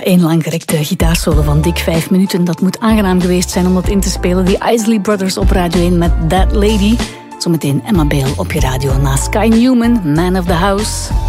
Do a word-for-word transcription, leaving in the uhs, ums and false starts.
Eén langgerekte gitaarsolo van dik vijf minuten. Dat moet aangenaam geweest zijn om dat in te spelen. The Isley Brothers op Radio één met That Lady. Zometeen Emma Bale op je radio na Sky Newman, Man of the House.